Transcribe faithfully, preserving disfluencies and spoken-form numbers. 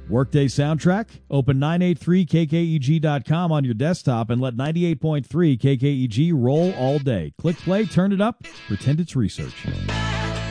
Workday soundtrack? Open nine eighty-three K K E G dot com on your desktop and let ninety-eight point three K K E G roll all day. Click play, turn it up, pretend it's research.